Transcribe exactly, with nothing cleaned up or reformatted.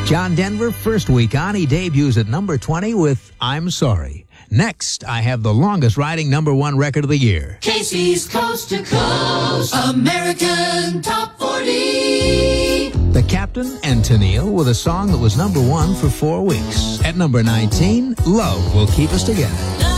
John Denver, first week on, he debuts at number twenty with I'm Sorry. Next, I have the longest-riding number one record of the year. Casey's Coast to Coast American Top forty. The Captain and Tennille with a song that was number one for four weeks. At number nineteen, Love Will Keep Us Together.